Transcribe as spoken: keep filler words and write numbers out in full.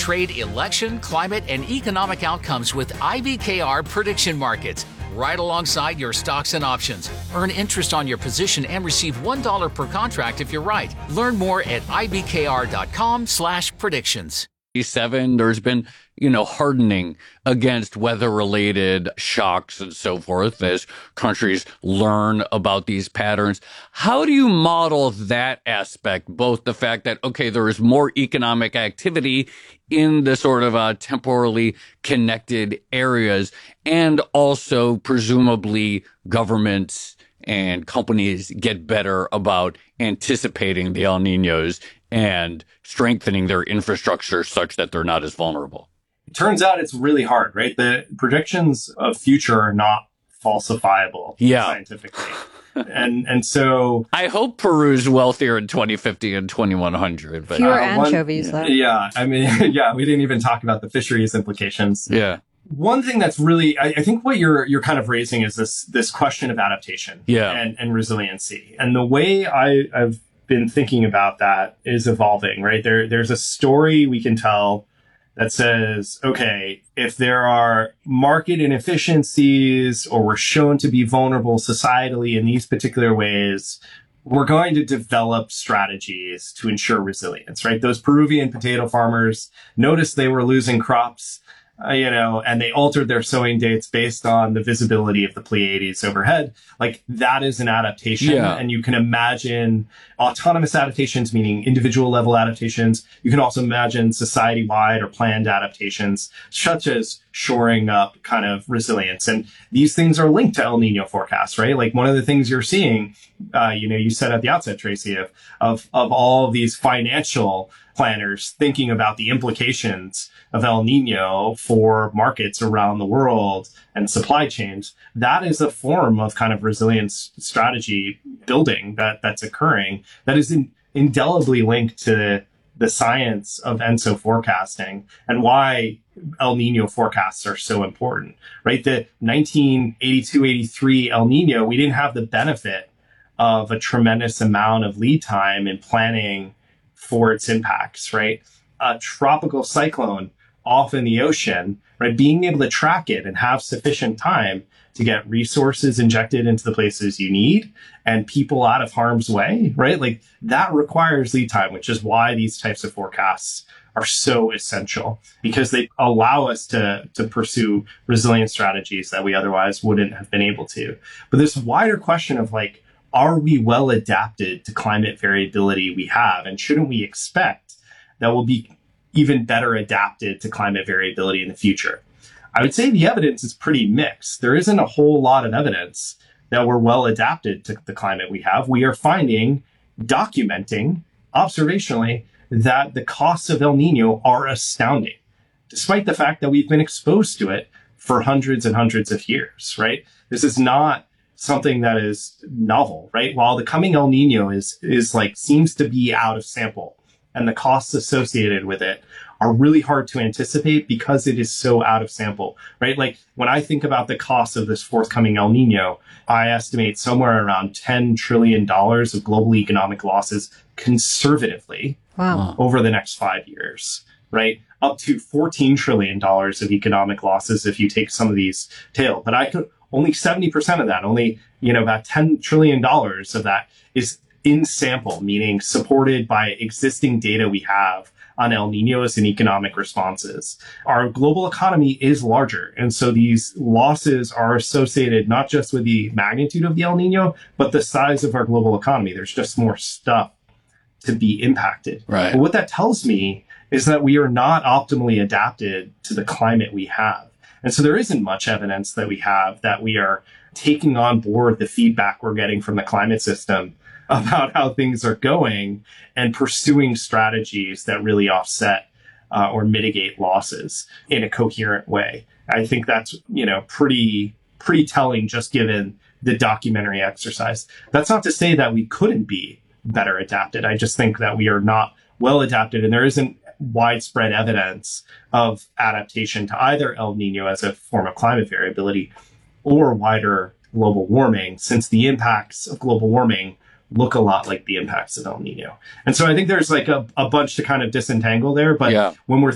trade election, climate, and economic outcomes with I B K R prediction markets, right alongside your stocks and options. Earn interest on your position and receive one dollar per contract if you're right. Learn more at ibkr.com slash predictions. Seven, there's been, you know, hardening against weather-related shocks and so forth as countries learn about these patterns. How do you model that aspect, both the fact that, okay, there is more economic activity in the sort of uh, temporally connected areas, and also presumably governments and companies get better about anticipating the El Niños and strengthening their infrastructure such that they're not as vulnerable? It turns out it's really hard, right? The predictions of future are not falsifiable yeah. scientifically. and and so I hope Peru's wealthier in twenty fifty and twenty-one hundred. But fewer uh, anchovies, one, though. Yeah, I mean, yeah, we didn't even talk about the fisheries implications. Yeah. One thing that's really, I, I think what you're you're kind of raising is this this question of adaptation yeah. and, and resiliency. And the way I, I've been thinking about that is evolving, right? There, there's a story we can tell that says, okay, if there are market inefficiencies or we're shown to be vulnerable societally in these particular ways, we're going to develop strategies to ensure resilience, right? Those Peruvian potato farmers noticed they were losing crops, Uh, you know, and they altered their sowing dates based on the visibility of the Pleiades overhead. Like, that is an adaptation. Yeah. And you can imagine autonomous adaptations, meaning individual level adaptations. You can also imagine society-wide or planned adaptations, such as shoring up kind of resilience. And these things are linked to El Nino forecasts, right? Like, one of the things you're seeing, uh, you know, you said at the outset, Tracy, of, of, of all of these financial planners thinking about the implications of El Nino for markets around the world and supply chains. That is a form of kind of resilience strategy building that that's occurring that is in, indelibly linked to the science of ENSO forecasting and why El Nino forecasts are so important, right? The nineteen eighty-two eighty-three El Nino, we didn't have the benefit of a tremendous amount of lead time in planning for its impacts, right? A tropical cyclone off in the ocean, right? Being able to track it and have sufficient time to get resources injected into the places you need and people out of harm's way, right? Like, that requires lead time, which is why these types of forecasts are so essential, because they allow us to, to pursue resilient strategies that we otherwise wouldn't have been able to. But this wider question of, like, are we well adapted to climate variability we have? And shouldn't we expect that we'll be even better adapted to climate variability in the future? I would say the evidence is pretty mixed. There isn't a whole lot of evidence that we're well adapted to the climate we have. We are finding, documenting observationally, that the costs of El Nino are astounding, despite the fact that we've been exposed to it for hundreds and hundreds of years, right? This is not something that is novel, right? While the coming El Nino is, is like, seems to be out of sample, and the costs associated with it are really hard to anticipate because it is so out of sample, right? Like, when I think about the cost of this forthcoming El Nino, I estimate somewhere around ten trillion dollars of global economic losses conservatively wow. over the next five years, right? Up to fourteen trillion dollars of economic losses if you take some of these tail. But I could only seventy percent of that, only, you know, about ten trillion dollars of that is in sample, meaning supported by existing data we have on El Niños and economic responses. Our global economy is larger. And so these losses are associated not just with the magnitude of the El Nino, but the size of our global economy. There's just more stuff to be impacted. Right. But what that tells me is that we are not optimally adapted to the climate we have. And so there isn't much evidence that we have that we are taking on board the feedback we're getting from the climate system about how things are going and pursuing strategies that really offset uh, or mitigate losses in a coherent way. I think that's, you know, pretty, pretty telling just given the documentary exercise. That's not to say that we couldn't be better adapted. I just think that we are not well adapted, and there isn't widespread evidence of adaptation to either El Nino as a form of climate variability or wider global warming, since the impacts of global warming look a lot like the impacts of El Nino. And so I think there's like a, a bunch to kind of disentangle there. But yeah. when we're